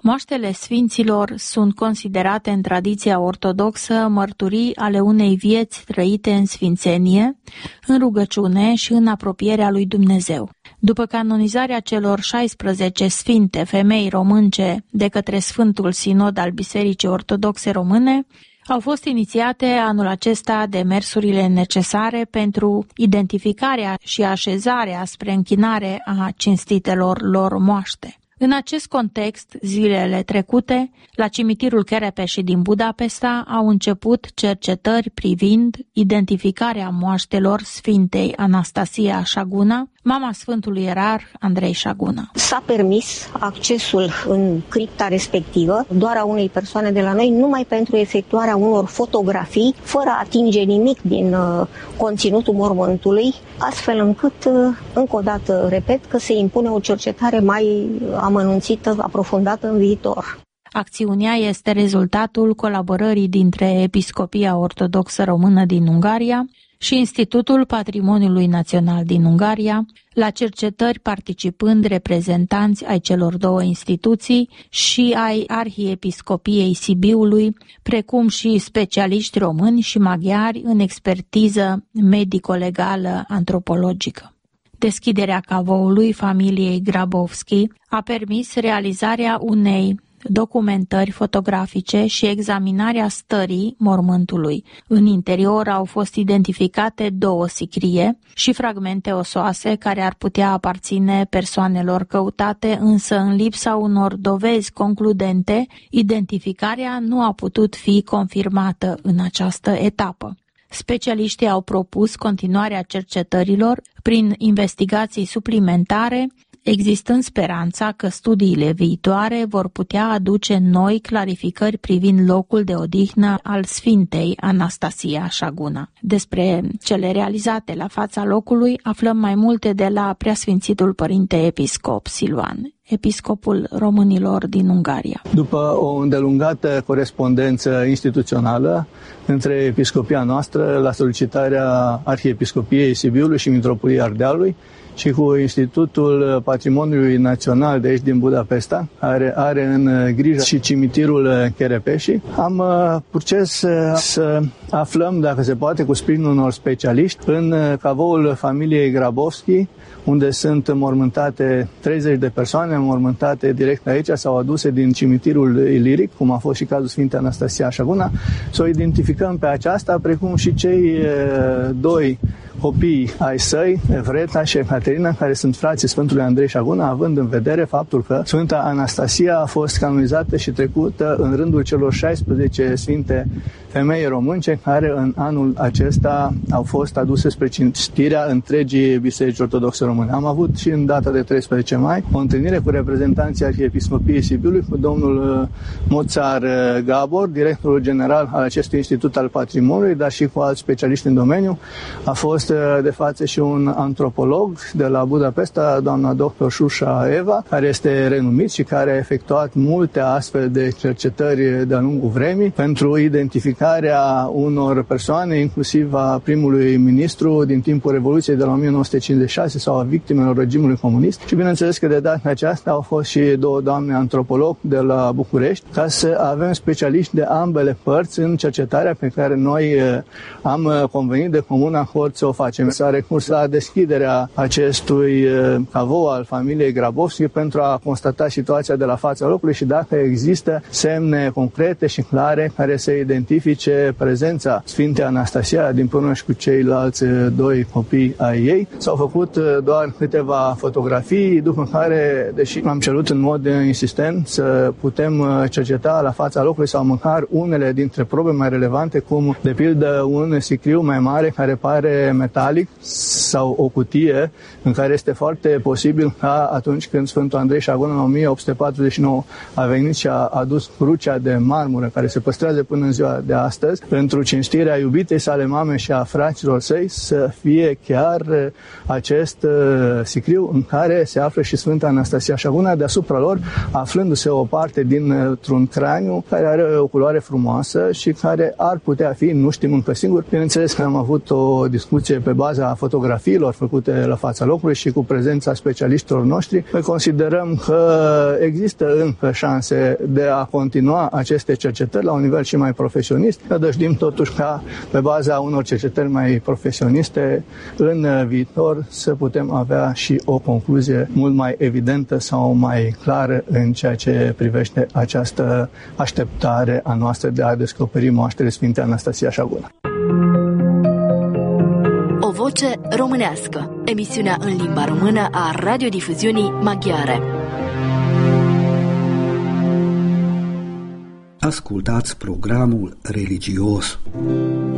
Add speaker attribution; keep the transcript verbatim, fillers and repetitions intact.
Speaker 1: Moaștele sfinților sunt considerate în tradiția ortodoxă mărturii ale unei vieți trăite în sfințenie, în rugăciune și în apropierea lui Dumnezeu. După canonizarea celor șaisprezece sfinte femei românce de către Sfântul Sinod al Bisericii Ortodoxe Române, au fost inițiate anul acesta demersurile necesare pentru identificarea și așezarea spre închinare a cinstitelor lor moaște. În acest context, zilele trecute, la cimitirul Kerepeși din Budapesta au început cercetări privind identificarea moaștelor Sfintei Anastasia Șaguna, mama Sfântului Ierarh Andrei Șaguna.
Speaker 2: S-a permis accesul în cripta respectivă doar a unei persoane de la noi, numai pentru efectuarea unor fotografii, fără a atinge nimic din uh, conținutul mormântului, astfel încât, uh, încă o dată, repet, că se impune o cercetare mai amănunțită, aprofundată în viitor.
Speaker 1: Acțiunea este rezultatul colaborării dintre Episcopia Ortodoxă Română din Ungaria și Institutul Patrimoniului Național din Ungaria, la cercetări participând reprezentanți ai celor două instituții și ai Arhiepiscopiei Sibiului, precum și specialiști români și maghiari în expertiză medico-legală antropologică. Deschiderea cavoului familiei Grabovski a permis realizarea unei documentări fotografice și examinarea stării mormântului. În interior au fost identificate două sicrie și fragmente osoase care ar putea aparține persoanelor căutate, însă în lipsa unor dovezi concludente, identificarea nu a putut fi confirmată în această etapă. Specialiștii au propus continuarea cercetărilor prin investigații suplimentare, existând speranța că studiile viitoare vor putea aduce noi clarificări privind locul de odihnă al Sfintei Anastasia Șaguna. Despre cele realizate la fața locului aflăm mai multe de la Preasfințitul Părinte Episcop Siluan, episcopul românilor din Ungaria.
Speaker 3: După o îndelungată corespondență instituțională între episcopia noastră la solicitarea Arhiepiscopiei Sibiului și Mitropoliei Ardealului și cu Institutul Patrimoniului Național de aici din Budapesta, care are în grijă și cimitirul Kerepeși, am proces să aflăm, dacă se poate, cu sprijinul unor specialiști, în cavoul familiei Grabovski, unde sunt mormântate treizeci de persoane, mormântate direct aici sau aduse din cimitirul iliric, cum a fost și cazul Sfintei Anastasia Șaguna, să o identificăm pe aceasta, precum și cei doi copii ai săi, Evreta și Ecaterina, care sunt frații Sfântului Andrei Șaguna, având în vedere faptul că Sfânta Anastasia a fost canonizată și trecută în rândul celor șaisprezece sfinte femei românce, care în anul acesta au fost aduse spre cinstirea întregii Biserici Ortodoxe Române. Am avut și în data de treisprezece mai o întâlnire cu reprezentanții Arhiepiscopiei Sibiului, cu domnul Mozar Gabor, directorul general al acestui Institut al Patrimoniului, dar și cu alți specialiști în domeniu. A fost de față și un antropolog de la Budapesta, doamna doctor Șușa Eva, care este renumit și care a efectuat multe astfel de cercetări de-a lungul vremii pentru identificarea unor persoane, inclusiv a primului ministru din timpul Revoluției de la o mie nouă sute cincizeci și șase sau a victimelor regimului comunist. Și bineînțeles că de data aceasta au fost și două doamne antropolog de la București, ca să avem specialiști de ambele părți în cercetarea pe care noi am convenit de comun acord să o facem. S-a recurs la deschiderea acestui cavou al familiei Grabovski pentru a constata situația de la fața locului și dacă există semne concrete și clare care să identifice prezența Sfintei Anastasia din până și cu ceilalți doi copii ai ei. S-au făcut doar câteva fotografii, după care, deși am cerut în mod insistent să putem cerceta la fața locului sau măcar unele dintre probe mai relevante, cum de pildă un sicriu mai mare care pare metalic sau o cutie în care este foarte posibil ca atunci când Sfântul Andrei Șaguna în o mie opt sute patruzeci și nouă a venit și a adus crucea de marmură care se păstrează până în ziua de astăzi, pentru cinstirea iubitei sale mame și a fraților săi să fie chiar acest sicriu în care se află și Sfânta Anastasia Șaguna, deasupra lor aflându-se o parte dintr-un craniu care are o culoare frumoasă și care ar putea fi, nu știm încă singur. Bineînțeles că am avut o discuție pe baza fotografiilor făcute la fața locului și cu prezența specialiștilor noștri. Noi considerăm că există încă șanse de a continua aceste cercetări la un nivel și mai profesionist. Nădăjduim totuși ca pe baza unor cercetări mai profesioniste în viitor să putem avea și o concluzie mult mai evidentă sau mai clară în ceea ce privește această așteptare a noastră de a descoperi moaștele Sfintei Anastasia Șaguna.
Speaker 4: O voce românească, emisiunea în limba română a radiodifuziunii maghiare.
Speaker 5: Ascultați programul religios.